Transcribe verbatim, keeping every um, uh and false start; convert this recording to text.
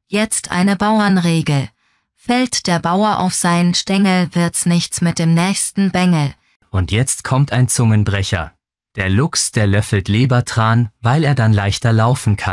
Jetzt eine Bauernregel. Fällt der Bauer auf seinen Stängel, wird's nichts mit dem nächsten Bengel. Und jetzt kommt ein Zungenbrecher. Der Luchs, der löffelt Lebertran, weil er dann leichter laufen kann.